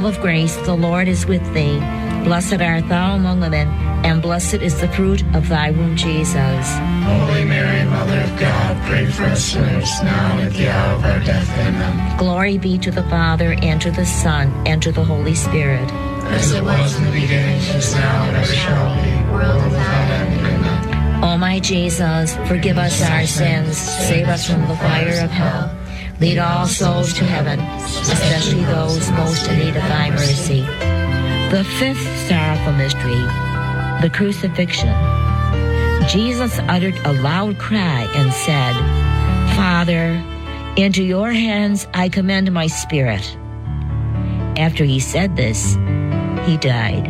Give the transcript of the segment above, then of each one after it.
full of grace, the Lord is with thee. Blessed art thou among women, and blessed is the fruit of thy womb, Jesus. Holy Mary, Mother of God, pray for us sinners, now and at the hour of our death. Amen. Glory be to the Father, and to the Son, and to the Holy Spirit. As it was in the beginning, is now, and ever shall be, world without end. Amen. O my Jesus, forgive us our sins, save us from the fire of hell. Lead all souls to heaven, especially those most in need of thy mercy. The fifth sorrowful mystery, the crucifixion. Jesus uttered a loud cry and said, Father, into your hands I commend my spirit. After he said this, he died.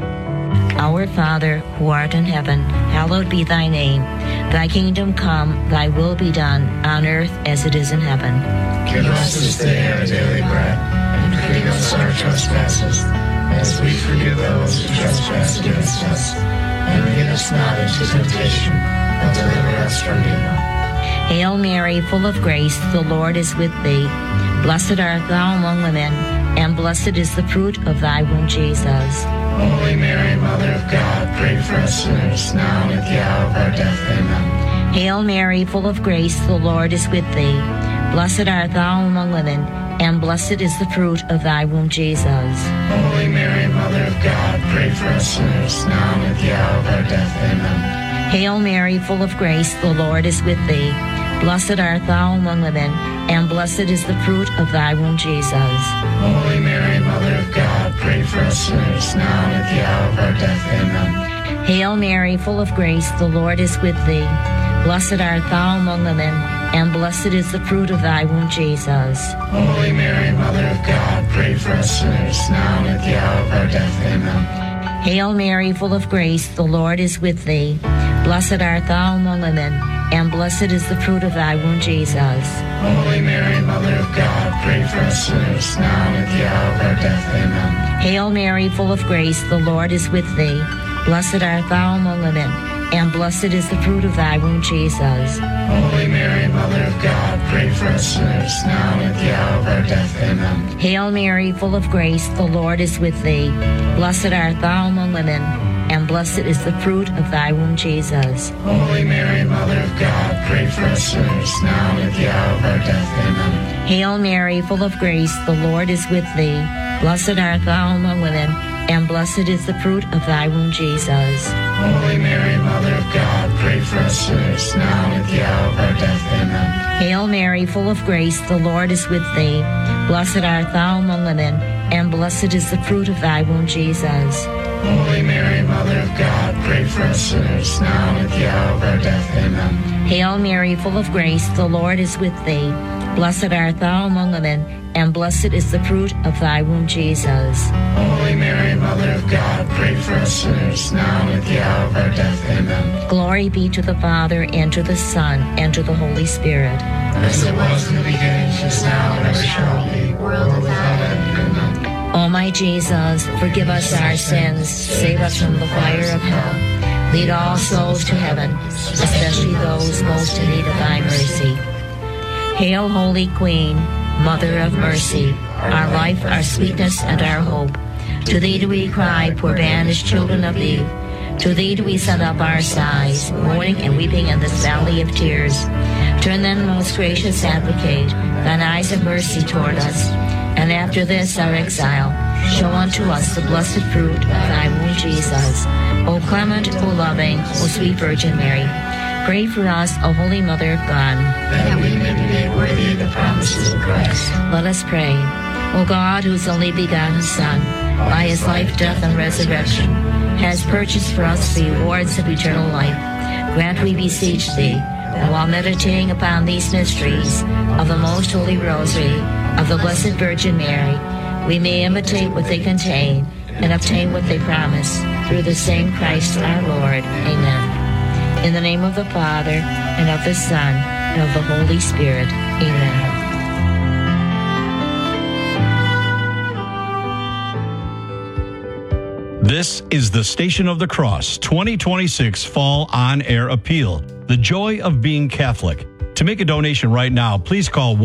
Our Father, who art in heaven, hallowed be thy name. Thy kingdom come, thy will be done, on earth as it is in heaven. Give us this day our daily bread, and forgive us our trespasses, as we forgive those who trespass against us. And lead us not into temptation, but deliver us from evil. Hail Mary, full of grace, the Lord is with thee. Blessed art thou among women, and blessed is the fruit of thy womb, Jesus. Holy Mary, Mother of God, pray for us sinners, now and at the hour of our death. Amen. Hail Mary, full of grace, the Lord is with thee. Blessed art thou among women, and blessed is the fruit of thy womb, Jesus. Holy Mary, Mother of God, pray for us sinners, now and at the hour of our death. Amen. Hail Mary, full of grace, the Lord is with thee. Blessed art thou among women, and blessed is the fruit of thy womb, Jesus. Holy Mary, Mother of God, pray for us sinners, now and at the hour of our death. Amen. Hail Mary, full of grace, the Lord is with thee. Blessed art thou among women, and blessed is the fruit of thy womb, Jesus. Holy Mary, Mother of God, pray for us sinners, now and at the hour of our death. Amen. Hail Mary, full of grace, the Lord is with thee. Blessed art thou among women, and blessed is the fruit of thy womb, Jesus. Holy Mary, Mother of God, pray for us sinners, now and at the hour of our death. Amen. Hail Mary, full of grace, the Lord is with thee. Blessed art thou among women, and blessed is the fruit of thy womb, Jesus. Holy Mary, Mother of God, pray for us sinners, now and at the hour of our death. Amen. Hail Mary, full of grace, the Lord is with thee. Blessed art thou among women, and blessed is the fruit of thy womb, Jesus. Holy Mary, Mother of God, pray for us sinners, now and at the hour of our death. Amen. Hail Mary, full of grace, the Lord is with thee. Blessed art thou among women, and blessed is the fruit of thy womb, Jesus. Holy Mary, Mother of God, pray for us sinners, now and at the hour of our death. Amen. Hail Mary, full of grace, the Lord is with thee. Blessed art thou among women, and blessed is the fruit of thy womb, Jesus. Holy Mary, Mother of God, pray for us sinners, now and at the hour of our death. Amen. Hail Mary, full of grace, the Lord is with thee. Blessed art thou among women, and blessed is the fruit of thy womb, Jesus. Holy Mary, Mother of God, pray for us sinners, now and at the hour of our death. Amen. Glory be to the Father, and to the Son, and to the Holy Spirit. As it was in the beginning, is now, and ever shall be, world without end. Amen. O my Jesus, forgive us our sins, save us from the fire of hell. Lead all souls to heaven, especially those most in need of thy mercy. Hail, Holy Queen, Mother of mercy, our life, our sweetness, and our hope. To thee do we cry, poor banished children of Eve. To thee do we send up our sighs, mourning and weeping in this valley of tears. Turn then, most gracious Advocate, thine eyes of mercy toward us, and after this our exile, show unto us the blessed fruit of thy womb, Jesus. O clement, O loving, O sweet Virgin Mary, pray for us, O Holy Mother of God, that we may be made worthy of the promises of Christ. Let us pray. O God, whose only begotten Son, by his life, death, and resurrection, has purchased for us the rewards of eternal life, grant, we beseech thee, that while meditating upon these mysteries of the most holy rosary of the Blessed Virgin Mary, we may imitate what they contain and obtain what they promise, through the same Christ our Lord. Amen. In the name of the Father, and of the Son, and of the Holy Spirit. Amen. This is the Station of the Cross 2026 Fall On Air Appeal, The Joy of Being Catholic. To make a donation right now, please call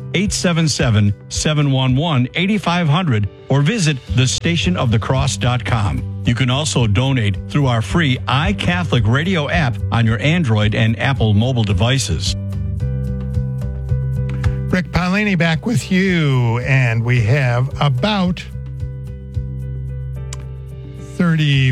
1-877-711-8500 or visit thestationofthecross.com. You can also donate through our free iCatholic radio app on your Android and Apple mobile devices. Rick Paolini back with you, and we have about 33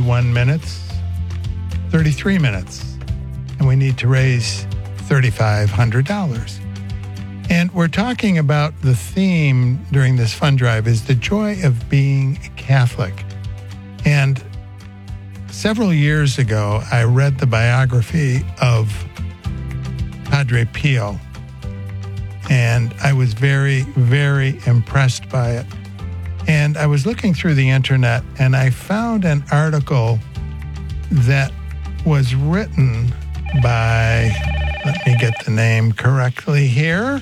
minutes, and we need to raise $3,500. And we're talking about the theme during this fund drive is the joy of being Catholic. And several years ago, I read the biography of Padre Pio, and I was very, very impressed by it. And I was looking through the internet, and I found an article that was written by, let me get the name correctly here.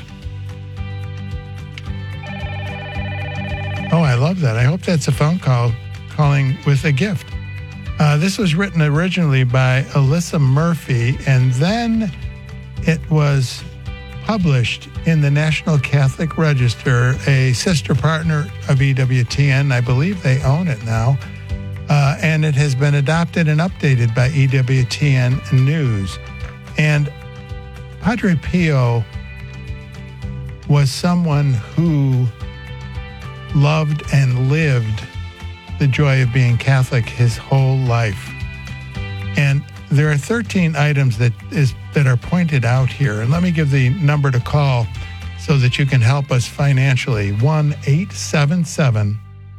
Oh, I love that. I hope that's a phone call calling with a gift. This was written originally by Alyssa Murphy, and then it was published in the National Catholic Register, a sister partner of EWTN. I believe they own it now. And it has been adopted and updated by EWTN News. And Padre Pio was someone who loved and lived the joy of being Catholic his whole life. And there are 13 items that are pointed out here. And let me give the number to call so that you can help us financially. 1-877-711-8500.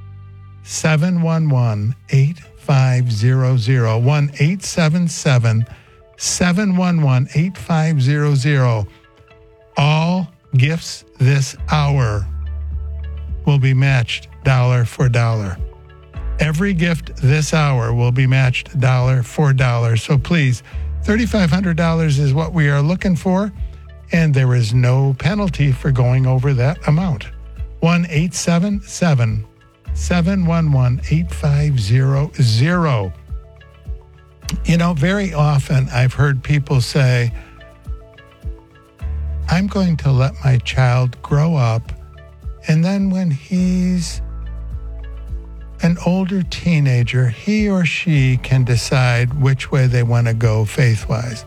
1-877-711-8500. All gifts this hour will be matched dollar for dollar. Every gift this hour will be matched dollar for dollar. So please, $3,500 is what we are looking for, and there is no penalty for going over that amount. 1-877-711-8500. You know, very often I've heard people say, I'm going to let my child grow up, and then when he's an older teenager, he or she can decide which way they want to go faith-wise.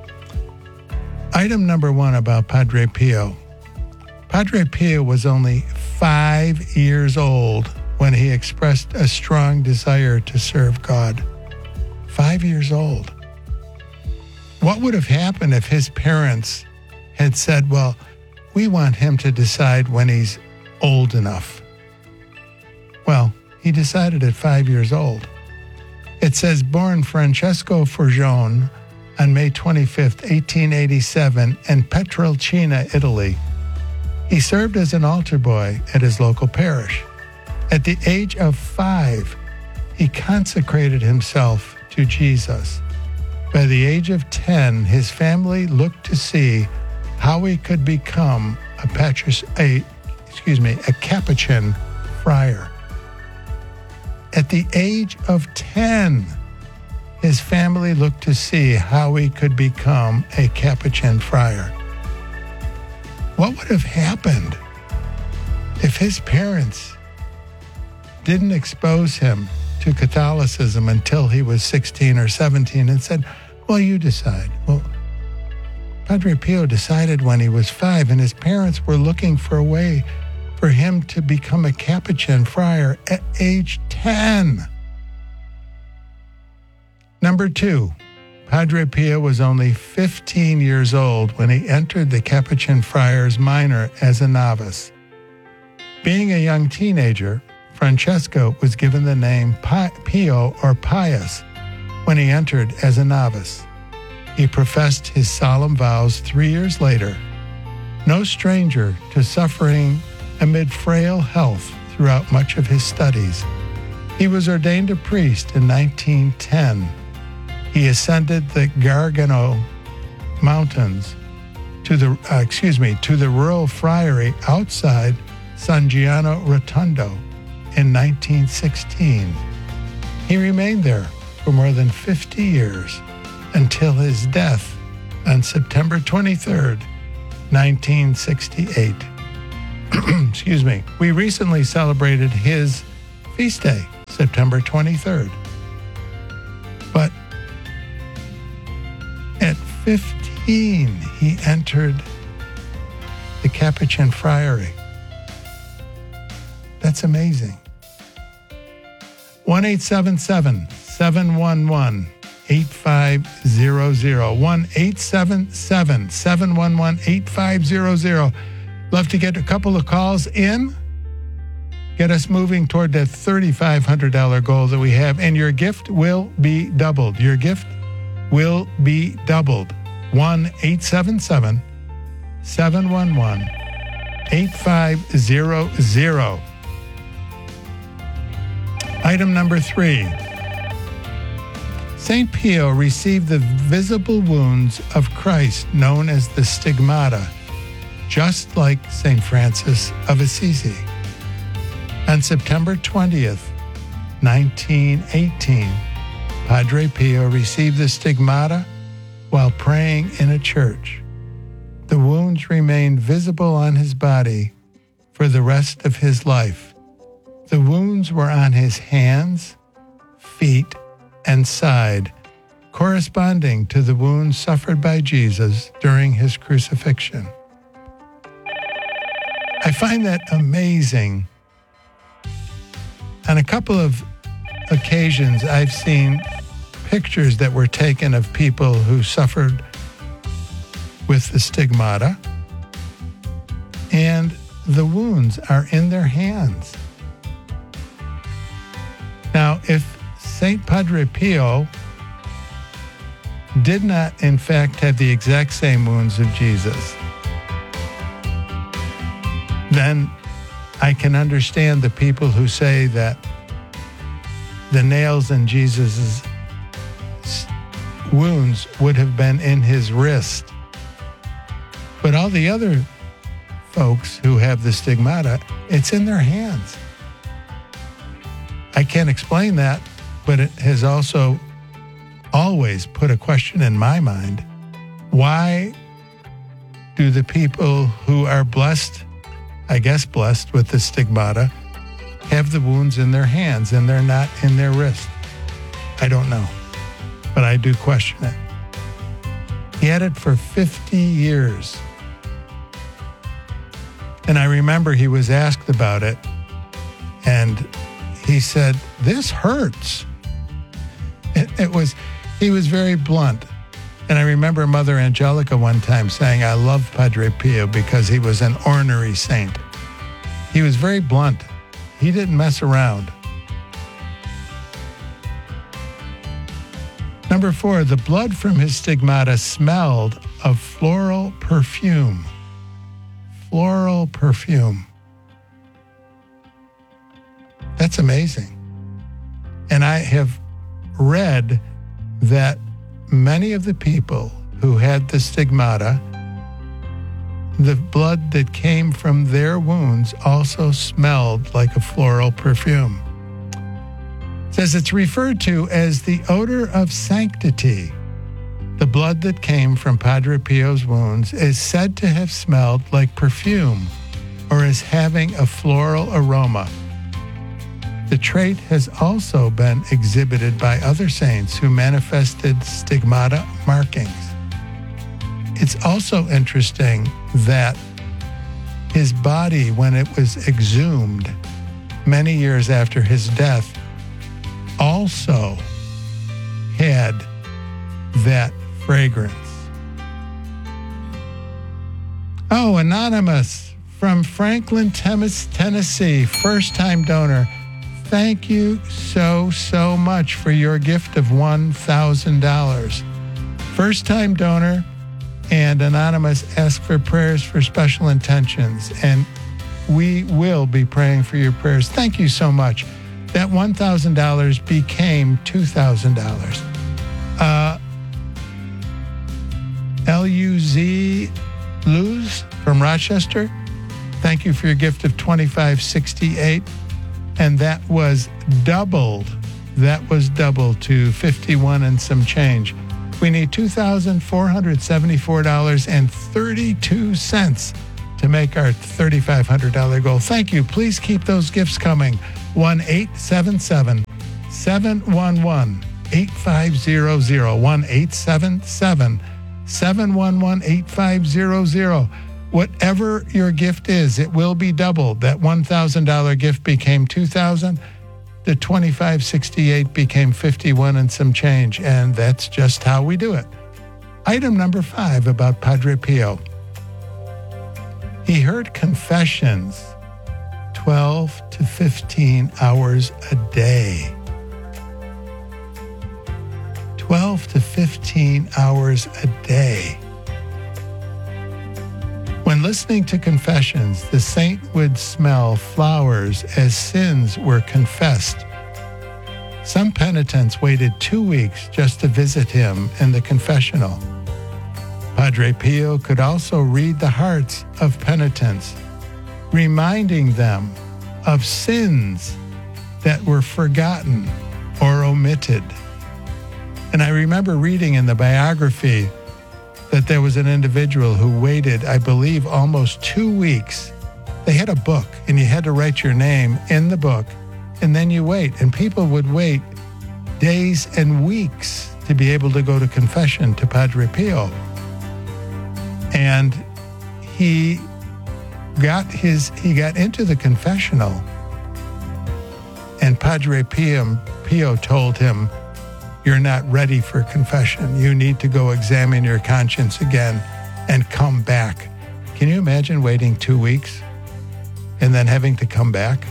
Item number one about Padre Pio. Padre Pio was only 5 years old when he expressed a strong desire to serve God. 5 years old. What would have happened if his parents had said, well, we want him to decide when he's old enough? Well, he decided at 5 years old. It says, born Francesco Forgione on May 25th, 1887, in Pietrelcina, Italy. He served as an altar boy at his local parish. At the age of 5, he consecrated himself to Jesus. By the age of 10, his family looked to see how he could become a Capuchin friar. At the age of 10, his family looked to see how he could become a Capuchin friar. What would have happened if his parents didn't expose him to Catholicism until he was 16 or 17 and said, well, you decide? Well, Padre Pio decided when he was 5, and his parents were looking for a way for him to become a Capuchin friar at age 10. Number 2, Padre Pio was only 15 years old when he entered the Capuchin Friars Minor as a novice. Being a young teenager, Francesco was given the name Pio or Pius when he entered as a novice. He professed his solemn vows 3 years later. No stranger to suffering amid frail health throughout much of his studies, he was ordained a priest in 1910. He ascended the Gargano Mountains to the rural friary outside San Giano Rotondo in 1916. He remained there for more than 50 years until his death on September 23rd, 1968. Excuse me. We recently celebrated his feast day, September 23rd. But at 15, he entered the Capuchin Friary. That's amazing. 1-877-711-8500. 1-877-711-8500. Love to get a couple of calls in. Get us moving toward that $3,500 goal that we have. And your gift will be doubled. Your gift will be doubled. 1-877-711-8500. Item number 3. St. Pio received the visible wounds of Christ known as the stigmata, just like St. Francis of Assisi. On September 20th, 1918, Padre Pio received the stigmata while praying in a church. The wounds remained visible on his body for the rest of his life. The wounds were on his hands, feet, and side, corresponding to the wounds suffered by Jesus during his crucifixion. I find that amazing. On a couple of occasions, I've seen pictures that were taken of people who suffered with the stigmata, and the wounds are in their hands. Now, if St. Padre Pio did not, in fact, have the exact same wounds of Jesus, then I can understand the people who say that the nails in Jesus' wounds would have been in his wrist. But all the other folks who have the stigmata, it's in their hands. I can't explain that, but it has also always put a question in my mind. Why do the people who are blessed, I guess blessed with the stigmata, have the wounds in their hands and they're not in their wrist? I don't know, but I do question it. He had it for 50 years. And I remember he was asked about it, and he said, "This hurts." He was very blunt. And I remember Mother Angelica one time saying, "I love Padre Pio because he was an ornery saint." He was very blunt. He didn't mess around. Number 4, the blood from his stigmata smelled of floral perfume. Floral perfume. That's amazing. And I have read that many of the people who had the stigmata, the blood that came from their wounds also smelled like a floral perfume. It says it's referred to as the odor of sanctity. The blood that came from Padre Pio's wounds is said to have smelled like perfume or as having a floral aroma. The trait has also been exhibited by other saints who manifested stigmata markings. It's also interesting that his body, when it was exhumed many years after his death, also had that fragrance. Oh, anonymous from Franklin, Tennessee, first-time donor. Thank you so much for your gift of $1,000. First-time donor and anonymous ask for prayers for special intentions, and we will be praying for your prayers. Thank you so much. That $1,000 became $2,000. L-U-Z Luz from Rochester, thank you for your gift of $25.68. And that was doubled. That was doubled to 51 and some change. We need $2,474.32 to make our $3,500 goal. Thank you. Please keep those gifts coming. 1-877-711-8500. 1-877-711-8500. Whatever your gift is, it will be doubled. That $1,000 gift became $2,000. The $2,568 became $51 and some change, and that's just how we do it. Item number 5 about Padre Pio. He heard confessions 12 to 15 hours a day. 12 to 15 hours a day. When listening to confessions, the saint would smell flowers as sins were confessed. Some penitents waited 2 weeks just to visit him in the confessional. Padre Pio could also read the hearts of penitents, reminding them of sins that were forgotten or omitted. And I remember reading in the biography that there was an individual who waited, I believe, almost 2 weeks. They had a book, and you had to write your name in the book, and then you wait. And people would wait days and weeks to be able to go to confession to Padre Pio. And he got into the confessional, and Padre Pio told him, "You're not ready for confession. You need to go examine your conscience again and come back." Can you imagine waiting 2 weeks and then having to come back?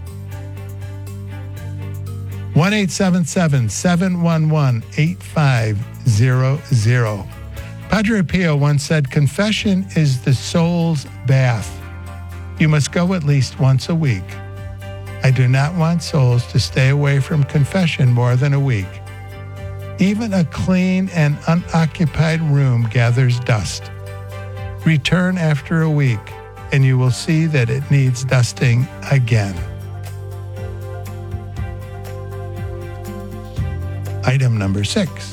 1-877-711-8500. Padre Pio once said, "Confession is the soul's bath. You must go at least once a week. I do not want souls to stay away from confession more than a week. Even a clean and unoccupied room gathers dust. Return after a week, and you will see that it needs dusting again." Item number 6.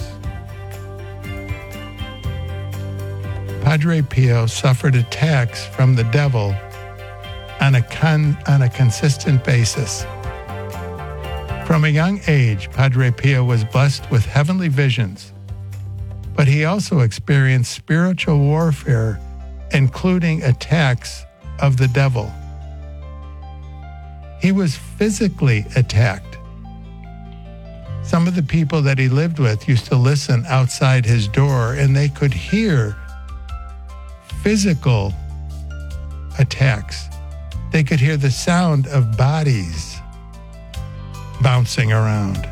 Padre Pio suffered attacks from the devil on a consistent basis. From a young age, Padre Pio was blessed with heavenly visions, but he also experienced spiritual warfare, including attacks of the devil. He was physically attacked. Some of the people that he lived with used to listen outside his door, and they could hear physical attacks. They could hear the sound of bodies bouncing around.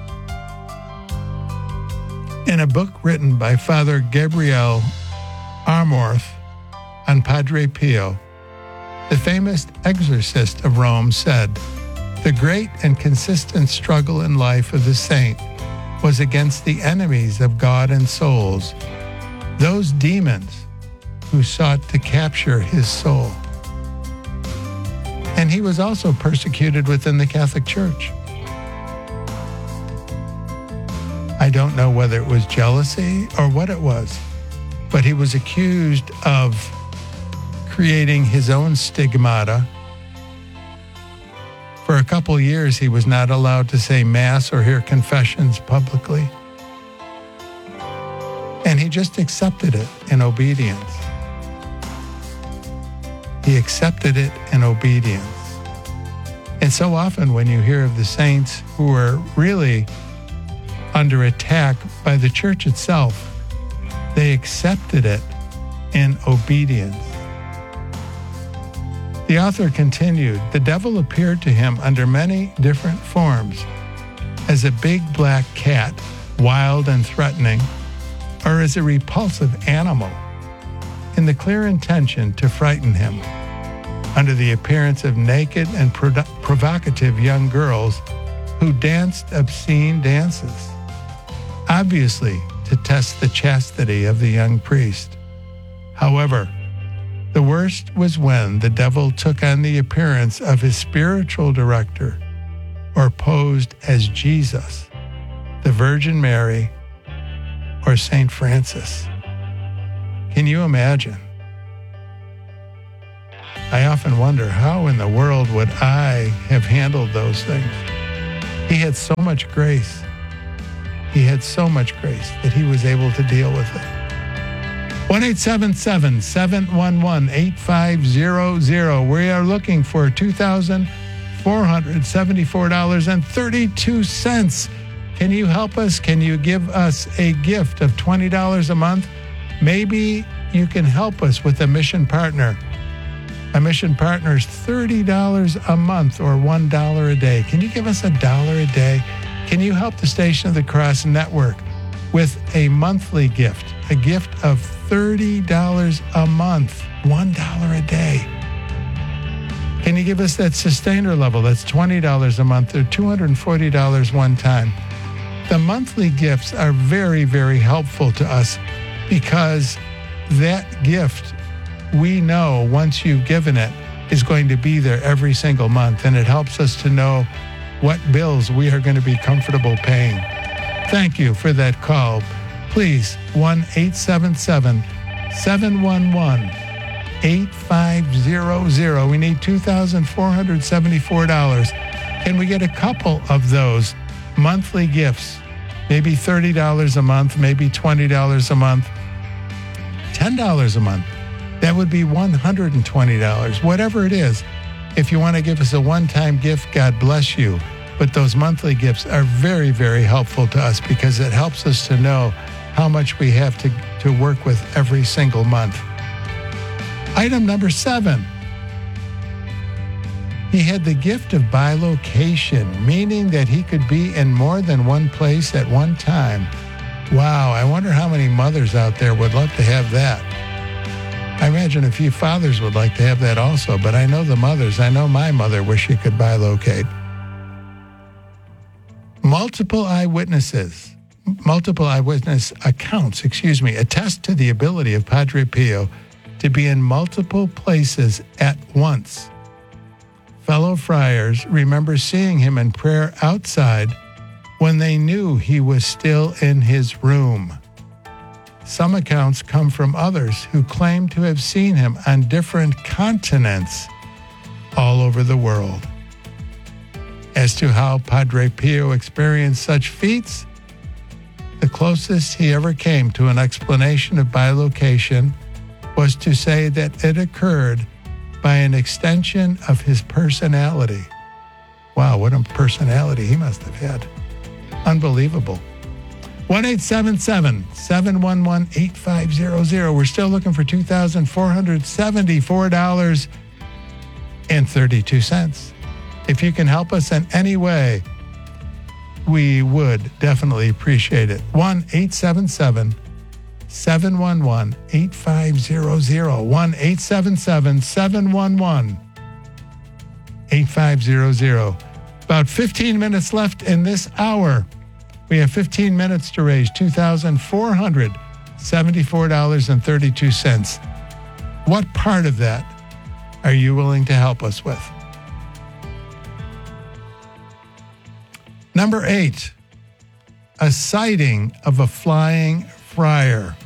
In a book written by Father Gabriel Amorth on Padre Pio, the famous exorcist of Rome said, "The great and consistent struggle in life of the saint was against the enemies of God and souls, those demons who sought to capture his soul." And he was also persecuted within the Catholic Church. I don't know whether it was jealousy or what it was, but he was accused of creating his own stigmata. For a couple years, he was not allowed to say Mass or hear confessions publicly. And he just accepted it in obedience. He accepted it in obedience. And so often when you hear of the saints who are really under attack by the church itself, they accepted it in obedience. The author continued, "The devil appeared to him under many different forms, as a big black cat, wild and threatening, or as a repulsive animal, in the clear intention to frighten him, under the appearance of naked and provocative young girls who danced obscene dances, obviously to test the chastity of the young priest. However, the worst was when the devil took on the appearance of his spiritual director, or posed as Jesus, the Virgin Mary, or St. Francis. Can you imagine? I often wonder, how in the world would I have handled those things? He had so much grace. He had so much grace that he was able to deal with it. 1-877-711-8500. We are looking for $2,474.32. Can you help us? Can you give us a gift of $20 a month? Maybe you can help us with a mission partner. A mission partner is $30 a month or $1 a day. Can you give us $1 a day? Can you help the Station of the Cross Network with a monthly gift, a gift of $30 a month, $1 a day? Can you give us that sustainer level? That's $20 a month or $240 one time. The monthly gifts are very, very helpful to us because that gift, we know once you've given it, is going to be there every single month, and it helps us to know what bills we are going to be comfortable paying. Thank you for that call. Please, 1-877-711-8500. We need $2,474. Can we get a couple of those monthly gifts? Maybe $30 a month, maybe $20 a month, $10 a month. That would be $120. Whatever it is, if you want to give us a one-time gift, God bless you. But those monthly gifts are very, very helpful to us because it helps us to know how much we have to work with every single month. Item number 7. He had the gift of bilocation, meaning that he could be in more than one place at one time. Wow, I wonder how many mothers out there would love to have that. I imagine a few fathers would like to have that also, but I know the mothers. I know my mother wish she could bilocate. Multiple eyewitness accounts, attest to the ability of Padre Pio to be in multiple places at once. Fellow friars remember seeing him in prayer outside when they knew he was still in his room. Some accounts come from others who claim to have seen him on different continents all over the world. As to how Padre Pio experienced such feats, the closest he ever came to an explanation of bilocation was to say that it occurred by an extension of his personality. Wow, what a personality he must have had. Unbelievable. 1-877-711-8500. We're still looking for $2,474.32. If you can help us in any way, we would definitely appreciate it. 1-877-711-8500. 1-877-711-8500. About 15 minutes left in this hour. We have 15 minutes to raise $2,474.32. What part of that are you willing to help us with? Number 8, a sighting of a flying friar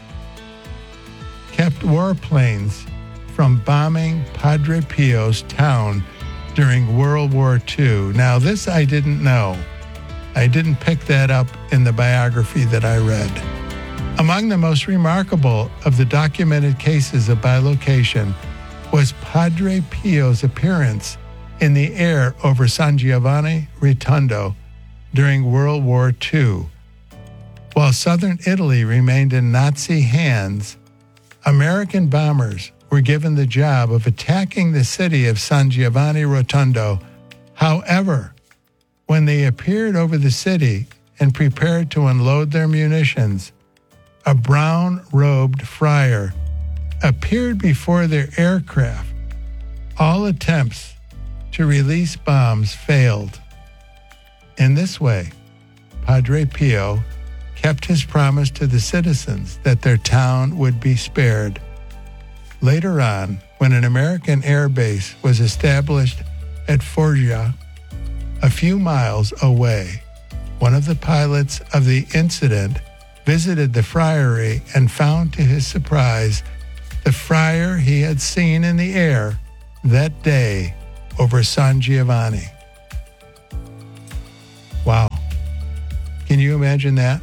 kept warplanes from bombing Padre Pio's town during World War II. Now, this I didn't know. I didn't pick that up in the biography that I read. Among the most remarkable of the documented cases of bilocation was Padre Pio's appearance in the air over San Giovanni Rotondo during World War II. While southern Italy remained in Nazi hands, American bombers were given the job of attacking the city of San Giovanni Rotondo. However, when they appeared over the city and prepared to unload their munitions, a brown-robed friar appeared before their aircraft. All attempts to release bombs failed. In this way, Padre Pio kept his promise to the citizens that their town would be spared. Later on, when an American air base was established at Foggia, a few miles away, one of the pilots of the incident visited the friary and found to his surprise the friar he had seen in the air that day over San Giovanni. Wow. Can you imagine that?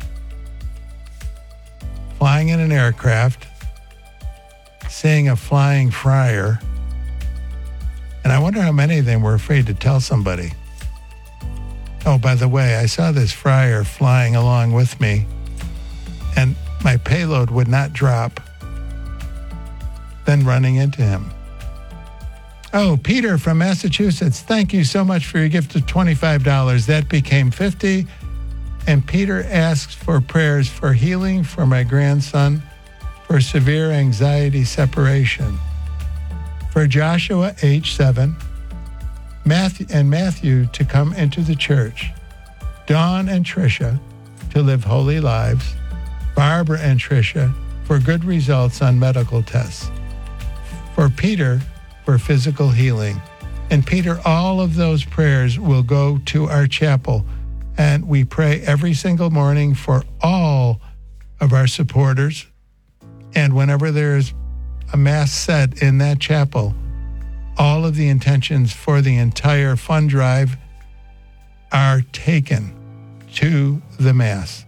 Flying in an aircraft, seeing a flying friar, and I wonder how many of them were afraid to tell somebody. Oh, by the way, I saw this friar flying along with me, and my payload would not drop, then running into him. Oh, Peter from Massachusetts, thank you so much for your gift of $25. That became $50. And Peter asks for prayers for healing for my grandson, for severe anxiety separation, for Joshua, age 7, Matthew to come into the church, Dawn and Tricia to live holy lives, Barbara and Tricia for good results on medical tests, for Peter for physical healing. And Peter, all of those prayers will go to our chapel. And we pray every single morning for all of our supporters. And whenever there's a mass said in that chapel, all of the intentions for the entire fund drive are taken to the mass.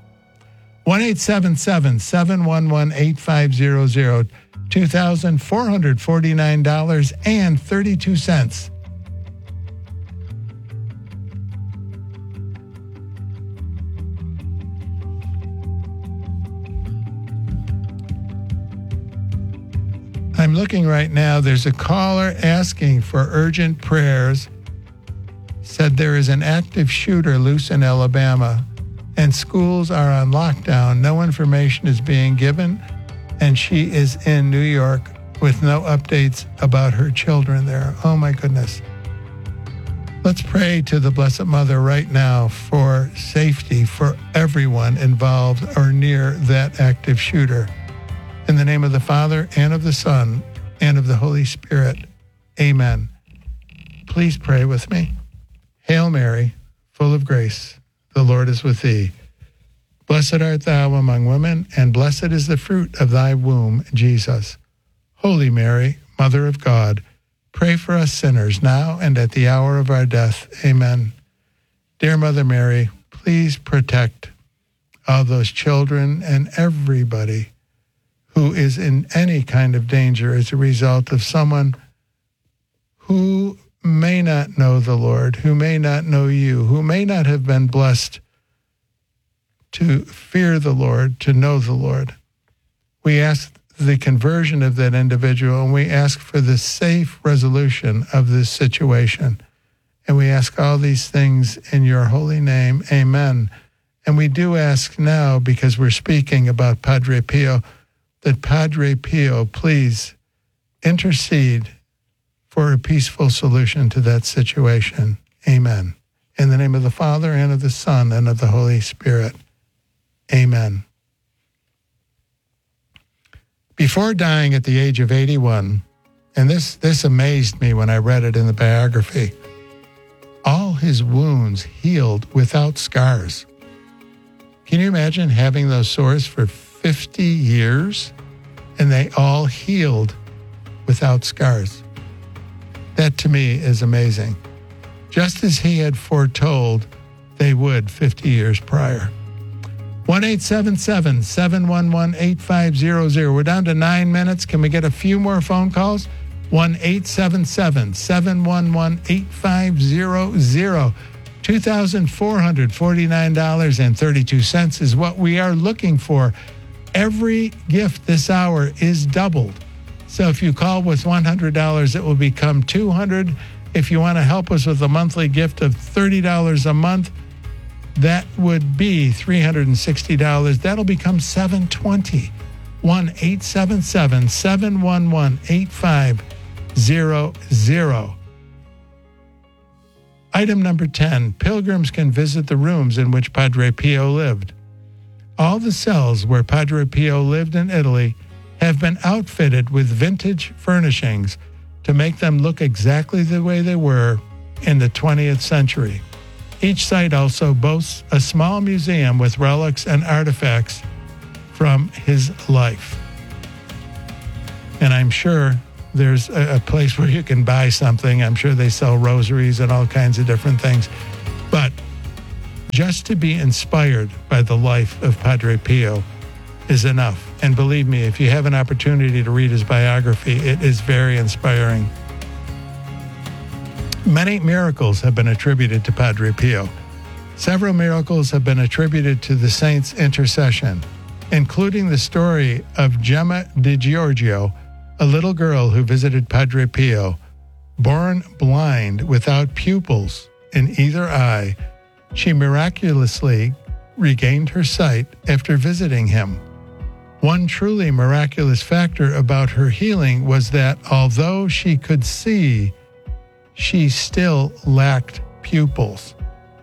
1-877-711-8500, $2,449.32. I'm looking right now. There's a caller asking for urgent prayers. Said there is an active shooter loose in Alabama and schools are on lockdown. No information is being given, and she is in New York with no updates about her children there. Oh my goodness. Let's pray to the Blessed Mother right now for safety for everyone involved or near that active shooter. In the name of the Father, and of the Son, and of the Holy Spirit. Amen. Please pray with me. Hail Mary, full of grace, the Lord is with thee. Blessed art thou among women, and blessed is the fruit of thy womb, Jesus. Holy Mary, Mother of God, pray for us sinners now and at the hour of our death. Amen. Dear Mother Mary, please protect all those children and everybody who is in any kind of danger as a result of someone who may not know the Lord, who may not know you, who may not have been blessed to fear the Lord, to know the Lord. We ask the conversion of that individual, and we ask for the safe resolution of this situation. And we ask all these things in your holy name. Amen. And we do ask now, because we're speaking about Padre Pio, that Padre Pio please intercede for a peaceful solution to that situation. Amen. In the name of the Father, and of the Son, and of the Holy Spirit. Amen. Before dying at the age of 81, and this amazed me when I read it in the biography, all his wounds healed without scars. Can you imagine having those sores for 50 years, and they all healed without scars? That to me is amazing. Just as he had foretold they would 50 years prior. 1-877-711-8500. We're down to 9 minutes. Can we get a few more phone calls? 1-877-711-8500. $2,449.32 is what we are looking for. Every gift this hour is doubled. So if you call with $100, it will become $200. If you want to help us with a monthly gift of $30 a month, that would be $360. That'll become $720. 1-877-711-8500. Item number 10, pilgrims can visit the rooms in which Padre Pio lived. All the cells where Padre Pio lived in Italy have been outfitted with vintage furnishings to make them look exactly the way they were in the 20th century. Each site also boasts a small museum with relics and artifacts from his life. And I'm sure there's a place where you can buy something. I'm sure they sell rosaries and all kinds of different things. But just to be inspired by the life of Padre Pio is enough. And believe me, if you have an opportunity to read his biography, it is very inspiring. Many miracles have been attributed to Padre Pio. Several miracles have been attributed to the saint's intercession, including the story of Gemma Di Giorgio, a little girl who visited Padre Pio, born blind without pupils in either eye. She miraculously regained her sight after visiting him. One truly miraculous factor about her healing was that although she could see, she still lacked pupils.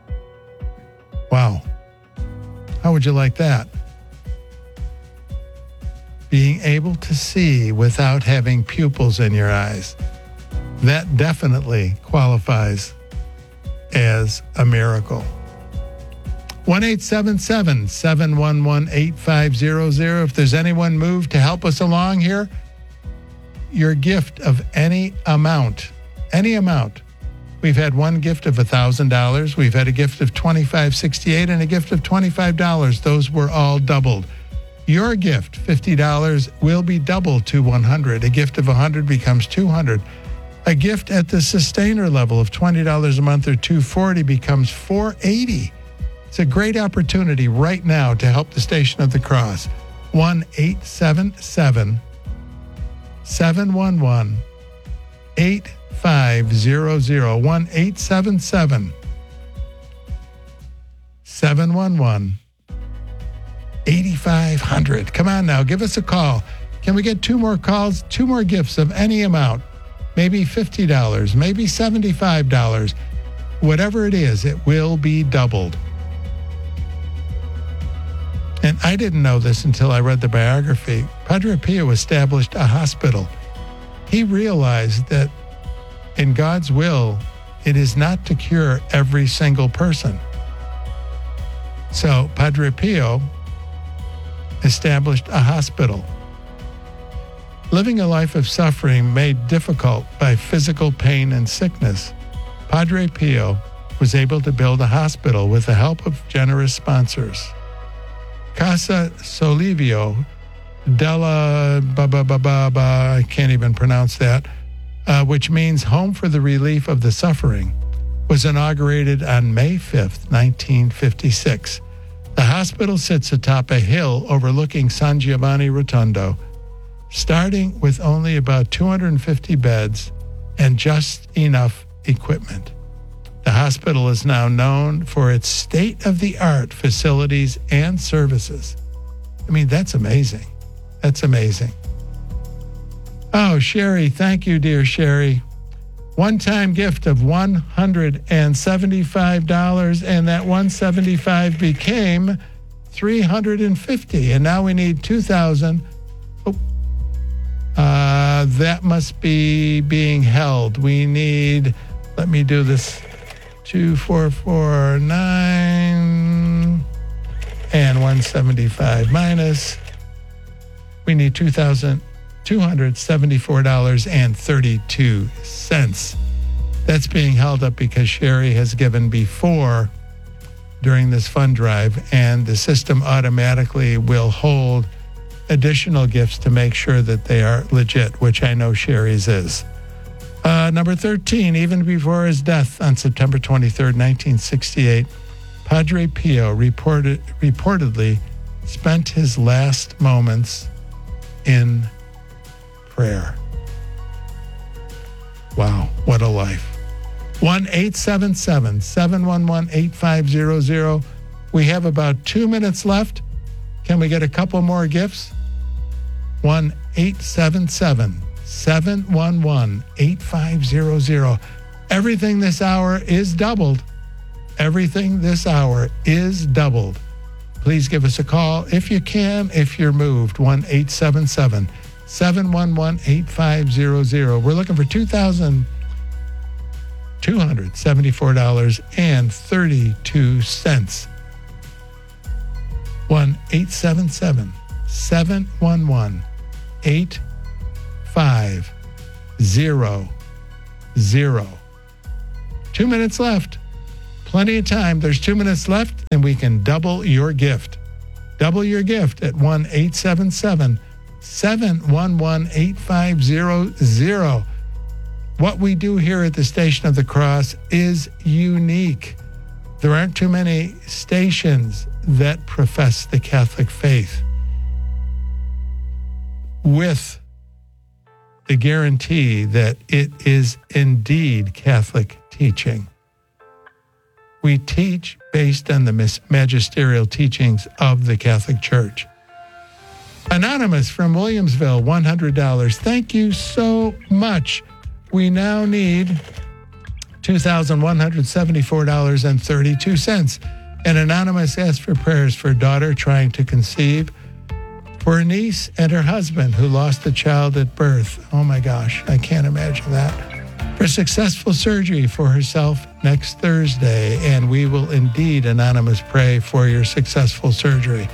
Wow. How would you like that? Being able to see without having pupils in your eyes. That definitely qualifies as a miracle. 1-877-711-8500. If there's anyone moved to help us along here, your gift of any amount. We've had one gift of $1,000. We've had a gift of $25.68 and a gift of $25. Those were all doubled. Your gift, $50, will be doubled to $100. A gift of $100 becomes $200. A gift at the sustainer level of $20 a month or $240 becomes $480. It's a great opportunity right now to help the Station of the Cross. 1-877-711-8500. 1-877-711-8500. Come on now, give us a call. Can we get 2 more calls? 2 more gifts of any amount. Maybe $50, maybe $75. Whatever it is, it will be doubled. And I didn't know this until I read the biography. Padre Pio established a hospital. He realized that in God's will, it is not to cure every single person. So Padre Pio established a hospital. Living a life of suffering made difficult by physical pain and sickness, Padre Pio was able to build a hospital with the help of generous sponsors. Casa Solivio della I can't even pronounce that, which means Home for the Relief of the Suffering, was inaugurated on May 5th, 1956. The hospital sits atop a hill overlooking San Giovanni Rotondo, starting with only about 250 beds and just enough equipment. The hospital is now known for its state-of-the-art facilities and services. I mean, that's amazing. That's amazing. Oh, Sherry, thank you, dear Sherry. One-time gift of $175, and that $175 became $350, and now we need $2,000. That must be being held. We need, let me do this, 2449 and 175 minus. We need $2,274.32. That's being held up because Sherry has given before during this fund drive, and the system automatically will hold additional gifts to make sure that they are legit, which I know Sherry's is. Number 13, even before his death on September 23rd, 1968, Padre Pio reportedly spent his last moments in prayer. Wow, what a life. 1-877-711-8500. We have about 2 minutes left. Can we get a couple more gifts? 1-877-711-8500. Everything this hour is doubled. Everything this hour is doubled. Please give us a call if you can, if you're moved. 1-877-711-8500. We're looking for $2,000 $274.32. 1-877-711-8500. 2 minutes left. Plenty of time. There's 2 minutes left, and we can double your gift. Double your gift at 1-877-711-8500. What we do here at the Station of the Cross is unique. There aren't too many stations that profess the Catholic faith with the guarantee that it is indeed Catholic teaching. We teach based on the magisterial teachings of the Catholic Church. Anonymous from Williamsville, $100. Thank you so much. We now need $2,174.32. And Anonymous asked for prayers for a daughter trying to conceive, for a niece and her husband who lost a child at birth. Oh my gosh, I can't imagine that. For successful surgery for herself next Thursday. And we will indeed, Anonymous, pray for your successful surgery.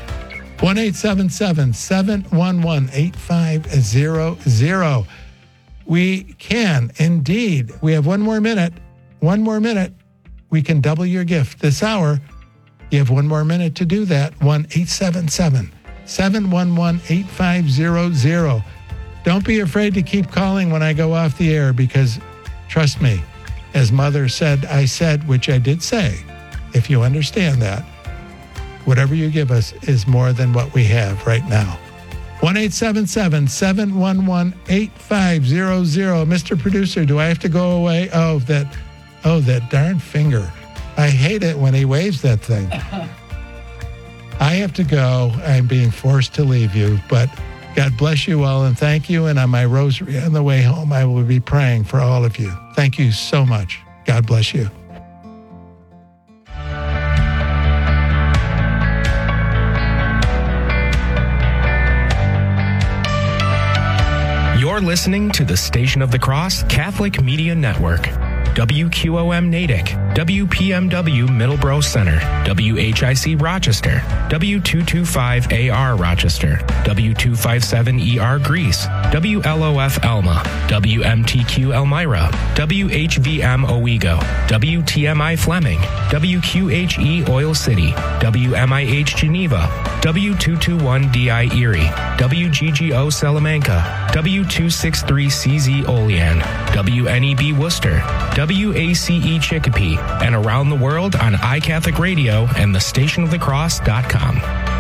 1-877-711-8500. We can indeed. We have one more minute. We can double your gift this hour. You have 1 more minute to do that. 1-877-711-8500. Don't be afraid to keep calling when I go off the air, because trust me, as Mother said, I said, which I did say, if you understand that, whatever you give us is more than what we have right now. 1-877-711-8500. Mr. Producer, do I have to go away? Oh, that darn finger. I hate it when he waves that thing. I have to go. I'm being forced to leave you, but God bless you all and thank you. And on my rosary on the way home, I will be praying for all of you. Thank you so much. God bless you. You're listening to the Station of the Cross Catholic Media Network. WQOM Natick, WPMW Middleborough Center, WHIC Rochester, W225AR Rochester, W257ER Greece, WLOF Elma, WMTQ Elmira, WHVM Owego, WTMI Fleming, WQHE Oil City, WMIH Geneva, W221DI Erie, WGGO Salamanca, W263CZ Olean, WNEB Worcester, WACE Chicopee, and around the world on iCatholic Radio and thestationofthecross.com.